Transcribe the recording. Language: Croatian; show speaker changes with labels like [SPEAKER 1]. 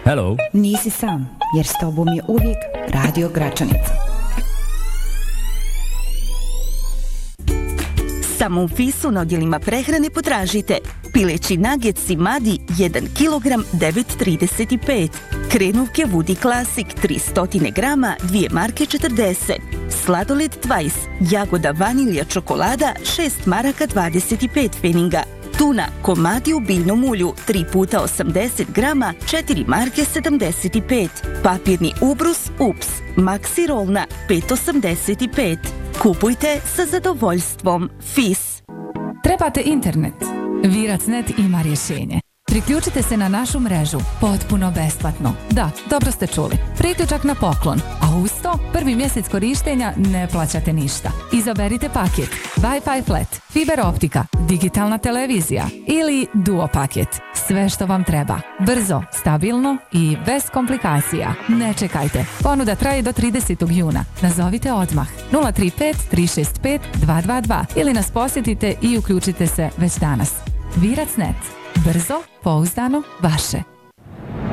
[SPEAKER 1] Hello.
[SPEAKER 2] Nisi sam, jer s tobom je uvijek Radio Gračanica.
[SPEAKER 3] Samo u Fisu na odjelima prehrane potražite pileći naggetsi Madi 1 kg 9,35, krenovke Woody Classic 300 grama 2 marke 40, sladoled Twice, jagoda vanilja čokolada 6 maraka 25 pfenninga, tuna komadi u biljnom ulju 3 puta 80 grama 4 marke 75, papirni ubrus Ups, Maxi Rolna 5,85. Kupujte sa zadovoljstvom. Fis.
[SPEAKER 4] Trebate internet? Viracnet ima rješenje. Priključite se na našu mrežu potpuno besplatno. Da, dobro ste čuli. Priključak na poklon. A uz to, prvi mjesec korištenja ne plaćate ništa. Izaberite paket Wi-Fi flat, fiber optika, digitalna televizija ili duo paket. Sve što vam treba. Brzo, stabilno i bez komplikacija. Ne čekajte. Ponuda traje do 30. juna. Nazovite odmah 035 365 222 ili nas posjetite i uključite se već danas. Viracnet. Brzo, pouzdano, vaše.